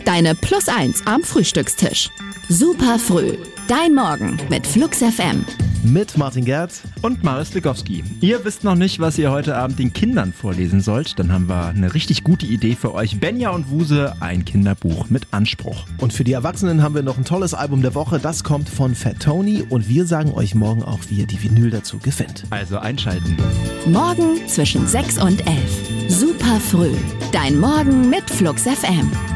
deine Plus 1 am Frühstückstisch. Super früh, dein Morgen mit Flux FM. Mit Martin Gerz und Maris Likowski. Ihr wisst noch nicht, was ihr heute Abend den Kindern vorlesen sollt? Dann haben wir eine richtig gute Idee für euch. Benja und Wuse, ein Kinderbuch mit Anspruch. Und für die Erwachsenen haben wir noch ein tolles Album der Woche. Das kommt von Fat Tony und wir sagen euch morgen auch, wie ihr die Vinyl dazu gefällt. Also einschalten. Morgen zwischen 6 und 11. Super früh, dein Morgen mit Flux FM.